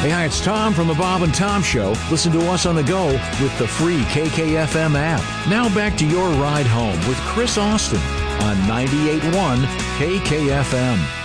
Hey, hi, it's Tom from the Bob and Tom Show. Listen to us on the go with the free KKFM app. Now back to your ride home with Chris Austin on 98.1 KKFM.